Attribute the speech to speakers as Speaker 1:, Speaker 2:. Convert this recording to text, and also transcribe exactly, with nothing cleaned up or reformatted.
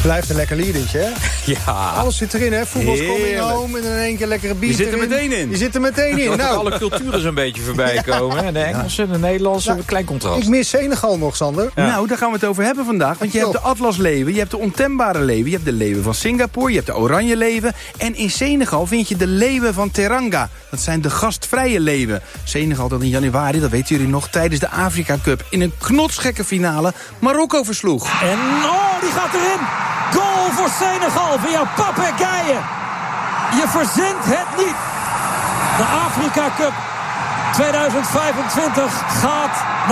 Speaker 1: Blijft een lekker liedetje, hè?
Speaker 2: Ja.
Speaker 1: Alles zit erin, hè? Voetbal coming home en in één keer lekkere beat.
Speaker 2: Je zit er
Speaker 1: erin.
Speaker 2: meteen in.
Speaker 1: Je zit er meteen in.
Speaker 2: Nou,
Speaker 1: Nou,
Speaker 2: alle culturen zo'n beetje voorbij komen. Hè? De Engelse, de Nederlandse,
Speaker 1: Nou,
Speaker 2: een klein contrast.
Speaker 1: ik mis Senegal nog, Sander.
Speaker 2: Ja.
Speaker 3: Nou, daar gaan we het over hebben vandaag. Want je hebt de atlasleeuwen, je hebt de ontembare leeuwen... je hebt de leeuwen van Singapore, je hebt de oranje leeuwen... en in Senegal vind je de leeuwen van Teranga. Dat zijn de gastvrije leeuwen. Senegal dat in januari, dat weten jullie nog... tijdens de Afrika Cup in een knotsgekke finale Marokko versloeg.
Speaker 4: En oh, die gaat erin. Goal voor Senegal via Pape Gueye. Je verzint het niet. De Afrika Cup tweeduizend vijfentwintig gaat